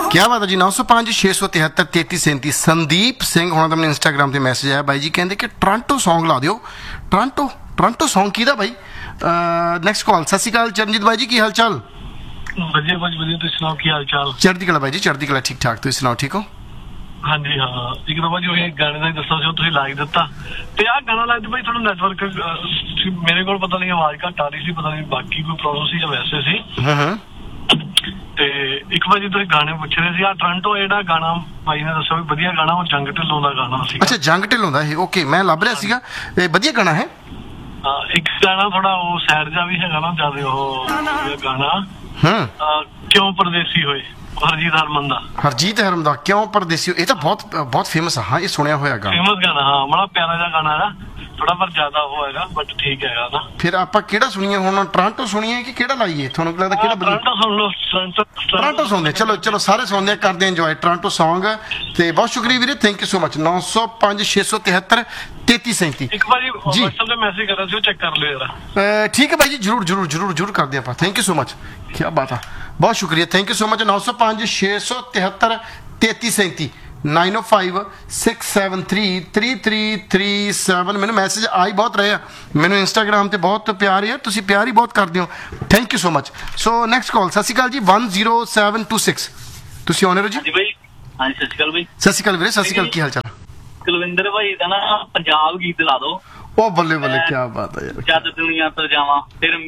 क्या बात है जी 905 673 3337 संदीप सिंह होना तो मैंने इंस्टाग्राम ਤੇ ਮੈਸੇਜ ਆਇਆ ਬਾਈ ਜੀ ਕਹਿੰਦੇ ਕਿ ਟੋਰਾਂਟੋ ਸੌਂਗ ਲਾ ਦਿਓ ਟੋਰਾਂਟੋ ਸੌਂਗ ਕਿਹਦਾ ਬਾਈ ਨੈਕਸਟ ਕਾਲ ਸਤਿ ਸ਼੍ਰੀ ਅਕਾਲ ਚਰਨਜੀਤ ਬਾਈ ਜੀ ਕੀ ਹਾਲ ਚਾਲ ਵਧੀਆ ਭਾਜੀ ਵਧੀਆ ਤੁਸੀਂ ਸੁਣਾਓ ਕੀ ਹਾਲ ਚਾਲ ਚੜ੍ਹਦੀ ਕਲਾ ਬਾਈ ਜੀ ਚੜ੍ਹਦੀ ਕਲਾ ਠੀਕ ਠਾਕ ਤੁਸੀਂ ਸੁਣਾਓ ਠੀਕ ਹੋ ਹਾਂਜੀ ਹਾਂ ਇੱਕ ਤਾਂ ਭਾਜੀ ਉਹ ਗਾਣੇ ਦਾ ਦੱਸੋ ਸੀ ਤੁਸੀਂ ਲਾਈਕ ਦਿੱਤਾ ਤੇ ਆਹ ਗਾਣਾ ਲੱਗਦਾ ਭਾਈ ਥੋੜਾ ਨੈਟਵਰਕ ਮੇਰੇ ਕੋਲ ਪਤਾ ਨਹੀਂ ਆਵਾਜ਼ ਘੱਟ ਆ ਰਹੀ ਸੀ ਪਤਾ ਨਹੀਂ ਬਾਕੀ ਕੋਈ ਪ੍ਰੋਬਲਮ ਸੀ ਜਾਂ ਵੈਸੇ ਸੀ ਹਾਂ ਤੇ ਇੱਕ ਵਾਰੀ ਤੁਸੀਂ ਗਾਣੇ ਪੁੱਛ ਰਹੇ ਸੀ ਆ ਟੋਰਾਂਟੋ ਜਿਹੜਾ ਗਾਣਾ ਭਾਈ ਨੇ ਦੱਸਿਆ ਵੀ ਵਧੀਆ ਗਾਣਾ ਉਹ ਜੰਗ ਢਿੱਲੋਂ ਦਾ ਗਾਣਾ ਸੀ ਅੱਛਾ ਜੰਗ ਢਿੱਲੋਂ ਦਾ ਇਹ ਓਕੇ ਮੈਂ ਲੱਭ ਰਿਹਾ ਸੀਗਾ ਇਹ ਵਧੀਆ ਗਾਣਾ ਹੈ ਇੱਕ ਗਾਣਾ ਥੋੜਾ ਉਹ ਸੈਡ ਜਾ ਵੀ ਹੈਗਾ ਨਾ ਜਿਆਦਾ ਉਹ ਗਾਣਾ ਕਿਉਂ ਪਰਦੇਸੀ ਹੋਏ ਹਰਜੀਤ ਹਰਮ ਦਾ ਕਿਉਂ ਪਰਦੇਸੀ ਇਹ ਤਾਂ ਬਹੁਤ ਫੇਮਸ ਹਾਂ ਇਹ ਸੁਣਿਆ ਹੋਇਆ ਗਾਣਾ ਫੇਮਸ ਗਾਣਾ ਹਾਂ ਬੜਾ ਪਿਆਰਾ ਜਿਹਾ ਗਾਣਾ ਹੈ ਥੋੜਾ ਪਰ ਜ਼ਿਆਦਾ ਉਹ ਹੈਗਾ ਬਟ ਠੀਕ ਹੈਗਾ ਨਾ ਫਿਰ ਆਪਾਂ ਕਿਹੜਾ ਸੁਣੀਏ ਹੁਣ ਟੋਰਾਂਟੋ ਸੁਣੀਏ ਕਿ ਕਿਹੜਾ ਲਾਈਏ ਤੁਹਾਨੂੰ ਲੱਗਦਾ ਕਿਹੜਾ ਟੋਰਾਂਟੋ ਸੁਣ ਲਓ ਟੋਰਾਂਟੋ ਸੁਣਦੇ ਚਲੋ ਸਾਰੇ ਸੁਣਦੇ ਕਰਦੇ ਇੰਜੋਏ ਟੋਰਾਂਟੋ ਸੌਂਗ ਤੇ ਬਹੁਤ ਸ਼ੁਕਰੀਆ ਵੀਰੇ ਥੈਂਕ ਯੂ ਸੋ ਮਚ 905 673 3337 ਇੱਕ ਵਾਰੀ WhatsApp ਤੇ ਮੈਸੇਜ ਕਰਾ ਸੀ ਉਹ ਚੈੱਕ ਕਰ ਲਿਓ ਯਾਰ ਠੀਕ ਹੈ ਭਾਈ ਜੀ ਜਰੂਰ ਕਰਦੇ ਆਪਾਂ ਥੈਂਕ ਯੂ ਸੋ ਮਚ ਕੀ ਬਾਤ ਆ ਬਹੁਤ ਸ਼ੁਕਰੀਆ ਥੈਂਕ ਯੂ ਸੋ ਮਚ 905 673 3337 905 673 3337 ਮੈਨੂੰ ਮੈਸੇਜ ਆਈ ਬਹੁਤ ਰਹੇ ਆ ਮੈਨੂੰ ਇੰਸਟਾਗ੍ਰਾਮ ਤੇ ਬਹੁਤ ਪਿਆਰ ਹੈ ਤੁਸੀਂ ਪਿਆਰ ਹੀ ਬਹੁਤ ਕਰਦੇ ਹੋ thank you so much so next call ਸਤਿ ਸ਼੍ਰੀ ਅਕਾਲ ਜੀ 10726 ਤੁਸੀਂ ਆਨਰ ਹੋ ਜੀ ਹਾਂਜੀ ਭਾਈ ਹਾਂਜੀ ਸਤਿ ਸ਼੍ਰੀ ਅਕਾਲ ਭਾਈ ਸਤਿ ਸ਼੍ਰੀ ਅਕਾਲ ਵੀਰੇ ਸਤਿ ਸ਼੍ਰੀ ਅਕਾਲ ਕੀ ਹਾਲ ਚਾਲ ਕੁਲਵਿੰਦਰ ਭਾਈ ਦਾ ਨਾ ਪੰਜਾਬ ਗੀਤ ਲਾ ਦਿਓ ਉਹ ਬੱਲੇ ਕੀ ਬਾਤ ਹੈ ਯਾਰ ਜਦ ਦੁਨੀਆ ਤੋਂ ਜਾਵਾਂ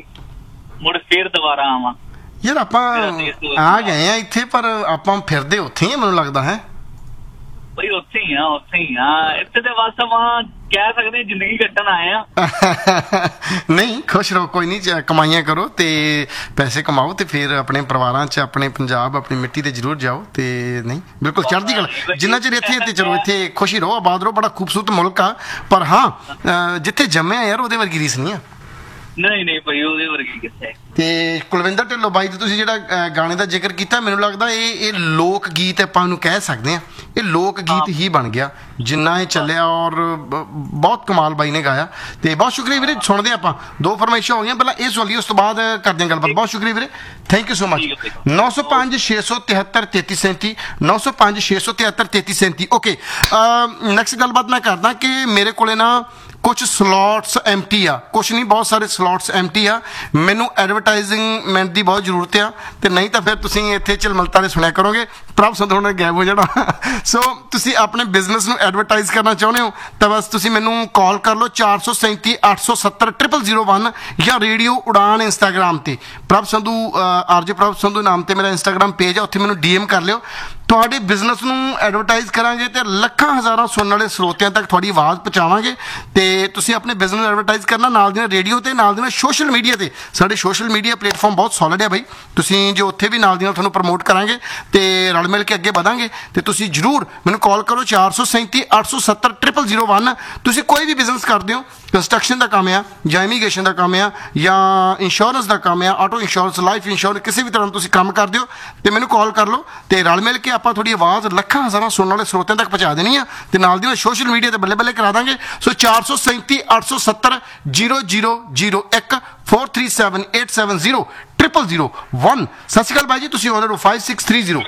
ਫਿਰ ਦੁਬਾਰਾ ਆਵਾਂ ਯਾਰ ਆਪਾਂ ਆ ਗਏ ਆ ਇੱਥੇ ਪਰ ਆਪਾਂ ਫਿਰਦੇ ਉੱਥੇ ਹੀ ਮੈਨੂੰ ਲੱਗਦਾ ਹੈ ਭਾਈ ਉੱਥੇ ਹੀ ਆ ਇੱਥੇ ਤੇ ਬਸ ਆਪਾਂ ਕਹਿ ਸਕਦੇ ਜ਼ਿੰਦਗੀ ਕੱਟਣ ਆਏ ਆ ਨਹੀਂ ਖੁਸ਼ ਰਹੋ ਕੋਈ ਨਹੀਂ ਕਮਾਈਆਂ ਕਰੋ ਤੇ ਪੈਸੇ ਕਮਾਓ ਤੇ ਫਿਰ ਆਪਣੇ ਪਰਿਵਾਰਾਂ 'ਚ ਆਪਣੇ ਪੰਜਾਬ ਆਪਣੀ ਮਿੱਟੀ ਤੇ ਜ਼ਰੂਰ ਜਾਓ ਤੇ ਨਹੀਂ ਬਿਲਕੁਲ ਚੜ੍ਹਦੀ ਕਲਾ ਜਿੰਨਾ ਚਿਰ ਇੱਥੇ ਤੇ ਚਲੋ ਇੱਥੇ ਖੁਸ਼ੀ ਰਹੋ ਆਬਾਦ ਰਹੋ ਬੜਾ ਖੂਬਸੂਰਤ ਮੁਲਕ ਆ ਪਰ ਹਾਂ ਜਿੱਥੇ ਜੰਮਿਆ ਯਾਰ ਉਹਦੇ ਵਰਗੀ ਰੀਸ ਨਹੀਂ ਆ ਨਹੀਂ ਭਾਈ ਉਹਦੇ ਵਰਗੀ ਕਿੱਥੇ ਤੇ ਕੁਲਵਿੰਦਰ ਢਿੱਲੋਂ ਬਾਈ ਤੇ ਤੁਸੀਂ ਜਿਹੜਾ ਗਾਣੇ ਦਾ ਜ਼ਿਕਰ ਕੀਤਾ ਮੈਨੂੰ ਲੱਗਦਾ ਇਹ ਲੋਕ ਗੀਤ ਆਪਾਂ ਨੂੰ ਕਹਿ ਸਕਦੇ ਆ ਇਹ ਲੋਕ ਗੀਤ ਹੀ ਬਣ ਗਿਆ ਜਿੰਨਾ ਇਹ ਚੱਲਿਆ ਔਰ ਬਹੁਤ ਕਮਾਲ ਬਾਈ ਨੇ ਗਾਇਆ ਤੇ ਬਹੁਤ ਸ਼ੁਕਰੀਆ ਵੀਰੇ ਸੁਣਦੇ ਆਪਾਂ ਦੋ ਫਰਮਾਇਸ਼ਾਂ ਹੋ ਗਈਆਂ ਪਹਿਲਾਂ ਇਹ ਸੁਣ ਲਈ ਉਸ ਤੋਂ ਬਾਅਦ ਕਰਦੇ ਹਾਂ ਗੱਲਬਾਤ ਬਹੁਤ ਸ਼ੁਕਰੀਆ ਵੀਰੇ thank you so much 905 673 3337 905 673 3337 okay next ਗੱਲਬਾਤ ਮੈਂ ਕਰਦਾ ਕਿ ਮੇਰੇ ਕੋਲੇ ਨਾ ਕੁਛ ਸਲੋਟਸ ਐਮਟੀ ਆ ਕੁਛ ਨਹੀਂ ਬਹੁਤ ਸਾਰੇ ਸਲੋਟਸ ਐਮਟੀ ਆ ਮੈਨੂੰ ਐਡਵਰਟਾਈਜ਼ਿੰਗਮੈਂਟ ਦੀ ਬਹੁਤ ਜ਼ਰੂਰਤ ਆ ਤੇ ਨਹੀਂ ਤਾਂ ਫਿਰ ਤੁਸੀਂ ਇੱਥੇ ਝਲਮਲਤਾ ਦੇ ਸੁਣਿਆ ਕਰੋਗੇ ਪ੍ਰਭ ਸੰਧੂ ਨੇ ਗਾਇਬ ਹੋ ਜਾਣਾ ਸੋ ਤੁਸੀਂ ਆਪਣੇ ਬਿਜ਼ਨਸ ਨੂੰ ਐਡਵਰਟਾਈਜ਼ ਕਰਨਾ ਚਾਹੁੰਦੇ ਹੋ ਤਾਂ ਬਸ ਤੁਸੀਂ ਮੈਨੂੰ ਕਾਲ ਕਰ ਲਓ 437 870 0001 ਜਾਂ ਰੇਡੀਓ ਉਡਾਨ ਇੰਸਟਾਗ੍ਰਾਮ ਤੇ ਪ੍ਰਭ ਸੰਧੂ ਆਰਜੇ ਪ੍ਰਭ ਸੰਧੂ ਨਾਮ ਤੇ ਮੇਰਾ ਇੰਸਟਾਗ੍ਰਾਮ ਪੇਜ ਆ ਉੱਥੇ ਮੈਨੂੰ ਡੀਐਮ ਕਰ ਲਿਓ ਤੁਹਾਡੇ ਬਿਜ਼ਨਸ ਨੂੰ ਐਡਵਰਟਾਈਜ਼ ਕਰਾਂਗੇ ਤੇ ਲੱਖਾਂ ਹਜ਼ਾਰਾਂ ਸੁਣਨ ਵਾਲੇ ਸਰੋਤਿਆਂ ਤੱਕ ਤੁਹਾਡੀ ਆਵਾਜ਼ ਪਹੁੰਚਾਵਾਂਗੇ ਤੇ ਤੁਸੀਂ ਆਪਣੇ ਬਿਜ਼ਨਸ ਐਡਵਰਟਾਈਜ਼ ਕਰਨਾ ਨਾਲ ਦੀ ਨਾਲ ਰੇਡੀਓ ਤੇ ਨਾਲ ਦੀ ਨਾਲ ਸੋਸ਼ਲ ਮੀਡੀਆ ਤੇ ਸਾਡੇ ਸੋਸ਼ਲ ਮੀਡੀਆ ਪਲੇਟਫਾਰਮ ਬਹੁਤ ਸੋਲਿਡ ਹੈ ਬਾਈ ਤੁਸੀਂ ਜੋ ਉੱਥੇ ਵੀ ਨਾਲ ਦੀ ਨਾਲ ਤੁਹਾਨੂੰ ਪ੍ਰਮੋਟ ਕਰਾਂਗੇ ਤੇ ਰਲ ਮਿਲ ਕੇ ਅੱਗੇ ਵਧਾਂਗੇ ਤੇ ਤੁਸੀਂ ਜਰੂਰ ਮੈਨੂੰ ਕਾਲ ਕਰੋ 437 870 0001 ਤੁਸੀਂ ਕੋਈ ਵੀ ਬਿਜ਼ਨਸ ਕਰਦੇ ਹੋ ਕੰਸਟਰਕਸ਼ਨ ਦਾ ਕੰਮ ਆ ਜਾਂ ਇਮੀਗ੍ਰੇਸ਼ਨ ਦਾ ਕੰਮ ਆ ਜਾਂ ਇੰਸ਼ੋਰੈਂਸ ਦਾ ਕੰਮ ਆ ਆਟੋ ਇੰਸ਼ੋਰੈਂਸ ਲਾਈਫ ਇੰਸ਼ੋਰੈਂਸ ਕਿਸੇ ਵੀ ਤਰ੍ਹਾਂ ਤੁਸੀਂ ਕੰਮ ਕਰਦੇ ਹੋ ਤੇ ਮੈਨੂੰ ਕਾਲ ਕਰ ਲਓ ਤੇ ਰਲ ਮਿਲ ਕੇ ਆਪਾਂ ਤੁਹਾਡੀ ਆਵਾਜ਼ ਲੱਖਾਂ ਹਜ਼ਾਰਾਂ ਸੁਣਨ ਵਾਲੇ ਸਰੋਤਿਆਂ ਤੱਕ ਪਹੁੰਚਾ ਦੇਣੀ ਆ ਤੇ ਨਾਲ ਦੀ ਨਾਲ ਸੋਸ਼ਲ ਮੀਡੀਆ ਤੇ ਬੱਲੇ ਬੱਲੇ ਕਰਾ ਦਾਂਗੇ ਸੋ 437 870 0001 437 870 0001 ਸਤਿ ਸ਼੍ਰੀ ਅਕਾਲ ਬਾਈ ਜੀ ਤੁਸੀਂ ਆਨਰ ਹੋ 5630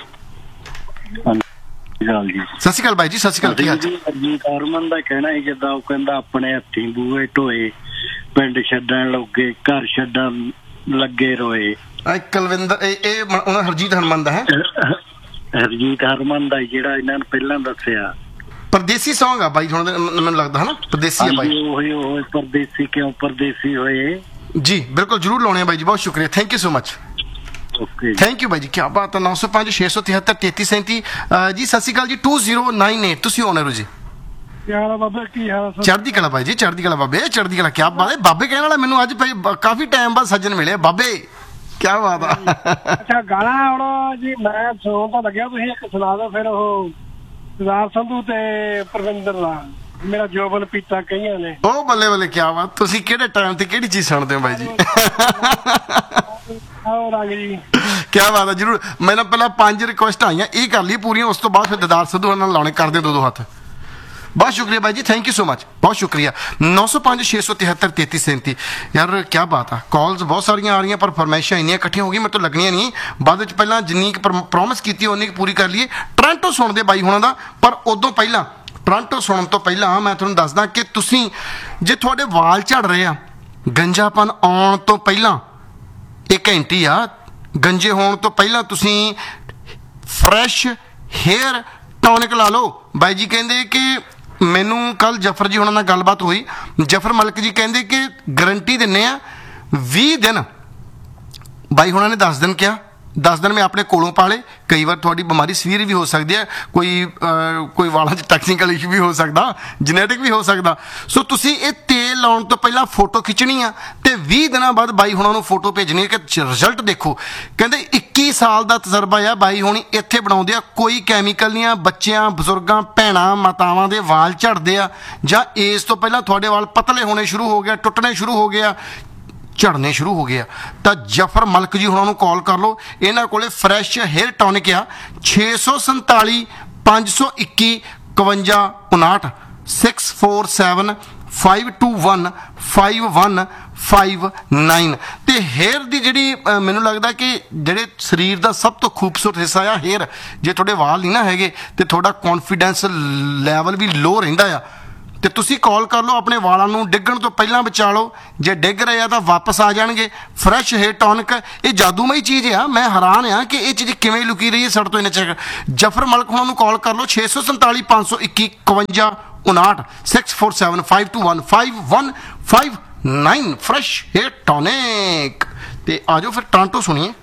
ਸਤਿ ਸ਼੍ਰੀ ਅਕਾਲ ਬਾਈ ਜੀ ਸਤਿ ਸ਼੍ਰੀ ਅਕਾਲ ਕੀ ਹਾਲ ਚਾਲ ਹਰਜੀਤ ਹਰਮਨ ਦਾ ਕਹਿਣਾ ਹੈ ਜਿੱਦਾਂ ਉਹ ਕਹਿੰਦਾ ਆਪਣੇ ਹੱਥੀਂ ਬੂਹੇ ਢੋਏ ਪਿੰਡ ਛੱਡਣ ਲੱਗੇ ਘਰ ਛੱਡਣ ਲੱਗੇ ਰੋਏ ਕੁਲਵਿੰਦਰ ਇਹ ਹਰਜੀਤ ਹਰਮਨ ਦਾ ਹੈ ਹਰਜੀਤ ਹਰਮਨ ਦਾ ਜਿਹੜਾ ਇਹਨਾਂ ਨੂੰ ਪਹਿਲਾਂ ਦੱਸਿਆ ਪਰਦੇਸੀ ਸੌਂਗ ਆ ਬਾਈ ਹੁਣ ਮੈਨੂੰ ਲੱਗਦਾ ਹਨਾ ਪਰਦੇਸੀ ਆ ਬਾਈ ਉਹੀ ਪਰਦੇਸੀ ਕਿਉਂ ਪਰਦੇਸੀ ਹੋਏ ਜੀ ਬਿਲਕੁਲ ਜਰੂਰ ਲਾਉਣੇ ਬਾਈ ਜੀ ਬਹੁਤ ਸ਼ੁਕਰੀਆ thank you so much thank you ਬਾਈ ਜੀ ਕੀ ਬਾਤ ਹੈ 905 673 3337 ਜੀ ਸਤਿ ਸ਼੍ਰੀ ਅਕਾਲ ਜੀ 2098 ਤੁਸੀਂ ਆਨਰ ਹੋ ਜੀ ਚੜ੍ਹਦੀ ਕਲਾ ਬਾਈ ਜੀ ਚੜ੍ਹਦੀ ਕਲਾ ਬਾਬੇ ਚੜ੍ਹਦੀ ਕਲਾ ਕੀ ਬਾਤ ਹੈ ਬਾਬੇ ਕਹਿਣ ਵਾਲਾ ਮੈਨੂੰ ਅੱਜ ਕਾਫੀ ਟਾਈਮ ਬਾਅਦ ਸੱਜਣ ਮਿਲੇ ਬਾਬੇ ਕੀ ਬਾਤ ਆ ਅੱਛਾ ਗਾਣਾ ਹੁਣ ਜੀ ਮੈਂ ਸੁਣਨ ਤਾਂ ਲੱਗਿਆ ਤੁਸੀਂ ਇੱਕ ਸੁਣਾ ਦਿਓ ਫਿਰ ਉਹ ਸਰਦਾਰ ਸੰਧੂ ਤੇ ਪ੍ਰਵਿੰਦਰ ਦਾ ਮੇਰਾ ਜੋਬਨ ਪੀਤਾ ਕਈਆਂ ਨੇ ਉਹ ਬੱਲੇ ਬੱਲੇ ਕੀ ਬਾਤ ਤੁਸੀਂ ਕਿਹੜੇ ਟਾਈਮ ਤੇ ਕਿਹੜੀ ਚੀਜ਼ ਸੁਣਦੇ ਹੋ ਬਾਈ ਜੀ ਕੀ ਬਾਤ ਹੈ ਜਰੂਰ ਮੈਨੂੰ ਪਹਿਲਾਂ 5 ਰਿਕੁਐਸਟ ਆਈਆਂ ਇਹ ਕਰ ਲਈ ਪੂਰੀਆਂ ਉਸ ਤੋਂ ਬਾਅਦ ਫਿਰ ਦਦਾਰ ਸਿੱਧੂ ਨਾਲ ਲਾਉਣੇ ਕਰਦੇ ਦੋ ਹੱਥ बहुत शुक्रिया भाई जी, थैंक यू सो मच, बहुत शुक्रिया। 905 673 3337। यार क्या बात है, कॉल्स बहुत सारियां आ रही पर फरमाइशां इन्नियां इकट्ठियां हो गई मैं तो लगनियां नहीं, बाद ਵਿੱਚ ਪਹਿਲਾਂ ਜਿੰਨੀ ਪ੍ਰੋਮਿਸ ਕੀਤੀ ਉਹਨੀ ਪੂਰੀ ਕਰ ਲਈਏ। ਟੋਰਾਂਟੋ ਸੁਣਦੇ ਬਾਈ ਹੁਣਾਂ ਦਾ, ਪਰ ਉਦੋਂ ਪਹਿਲਾਂ ਟੋਰਾਂਟੋ ਸੁਣਨ ਤੋਂ ਪਹਿਲਾਂ ਮੈਂ ਤੁਹਾਨੂੰ ਦੱਸਦਾ ਕਿ ਤੁਸੀਂ ਜੇ ਤੁਹਾਡੇ ਵਾਲ ਝੜ ਰਹੇ ਆ, ਗੰਜਾਪਨ ਆਉਣ ਤੋਂ ਪਹਿਲਾਂ, ਇਹ ਘੰਟੀ ਆ, ਗੰਜੇ ਹੋਣ ਤੋਂ ਪਹਿਲਾਂ ਤੁਸੀਂ fresh hair tonic La low. By जी कहते कि मैनू कल जफर जी उन्होंने गलबात हुई, जफर मलिक जी कहते कि गारंटी दिने 20 दिन, बाई उन्होंने 10 दिन क्या, 10 दिन मैं अपने कोलों पाले। कई बार थोड़ी बीमारी सीवियर भी हो सकती है, कोई वालों च टैक्नीकल इशू भी हो सकता, जेनेटिक भी हो सकता। सो तुसी ये तेल लाउण तो पहला फोटो खिंचनी आ ते 20 दिन बाद बाई हुणां नूं फोटो भेजनी है कि रिजल्ट देखो। कहते 21 साल का तजर्बा आ बाई हुणी इत्थे बनाउंदे आ, कोई कैमिकल नहीं आ। बच्चियां, बजुर्गां, भैणां, मातावां दे वाल झड़दे आ जां एज तो पहला तुहाडे वाल पतले होने शुरू हो गए, टुटने शुरू हो गया, झड़ने शुरू हो गया, तो जफर मलिक जी उन्होंने कॉल कर लो। इन्होंने को फ्रैश हेयर टॉनिक आ 647 521 5159 647 521 5159। तो हेयर की जी मैनू लगता कि ਜਿਹੜੇ ਸਰੀਰ ਦਾ ਸਭ ਤੋਂ ਖੂਬਸੂਰਤ ਹਿੱਸਾ ਆ हेयर, ਜੇ ਤੁਹਾਡੇ ਵਾਲ नहीं ना हैगे तो ਤੁਹਾਡਾ कॉन्फिडेंस लैवल भी लो ਰਹਿੰਦਾ ਆ। तो तुसी कॉल कर लो, अपने वालों नूं डिग्गण तो पहला बचा लो, जे डिग रहे तो वापस आ जाएंगे। फ्रैश हेयर टॉनिक ये जादूमई चीज़ है, मैं हैरान हाँ कि ये चीज़ किवें लुकी रही है सड़ तो इन्हें चेक। जफर मलिक उन्होंने कॉल कर लो 647 521 5159 647 521 5159 फ्रैश हेयर टॉनिक। तो आ जाओ फिर टोरंटो सुनिए।